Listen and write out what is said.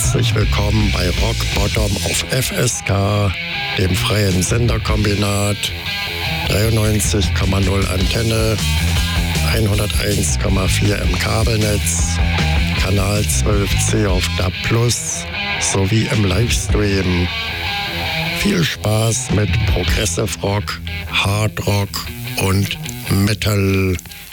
Herzlich willkommen bei Rock Bottom auf FSK, dem freien Senderkombinat. 93,0 Antenne, 101,4 im Kabelnetz, Kanal 12C auf DAB+, sowie im Livestream. Viel Spaß mit Progressive Rock, Hard Rock und Metal.